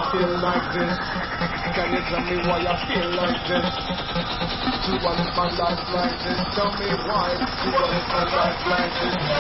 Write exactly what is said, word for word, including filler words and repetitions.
feel like this? Can you tell me why I feel like this? To what is my life like this? Tell me why. To what is my life like this?